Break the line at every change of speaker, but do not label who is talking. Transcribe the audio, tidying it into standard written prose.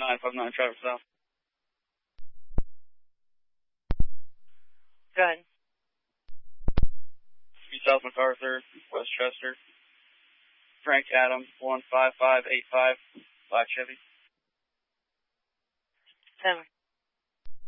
959 traffic south.
Go ahead.
South MacArthur, Westchester. Frank Adams, 15585, Black Chevy.
10.